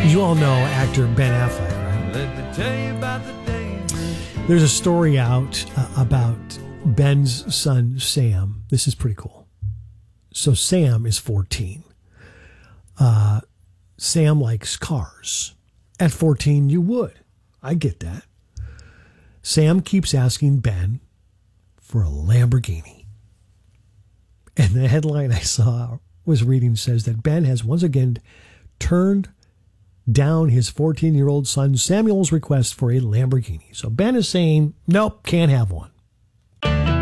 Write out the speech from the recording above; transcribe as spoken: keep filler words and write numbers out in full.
You all know actor Ben Affleck, right? Let me tell you about the day. There's a story out uh, about Ben's son, Sam. This is pretty cool. So Sam is fourteen. Uh, Sam likes cars. At fourteen, you would. I get that. Sam keeps asking Ben for a Lamborghini. And the headline I saw was reading says that Ben has once again turned down his fourteen-year-old son Samuel's request for a Lamborghini. So Ben is saying, nope, can't have one.